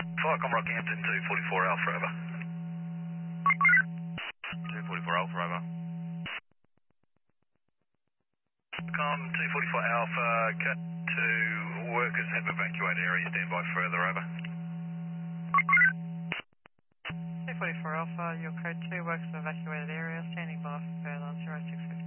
Fire Rockhampton 244 Alpha, over. 244 Alpha, over. Com 244 Alpha, cut to workers have evacuated area, stand by further, over. 244 Alpha, your code 2 works for evacuated area, standing by for further 0650.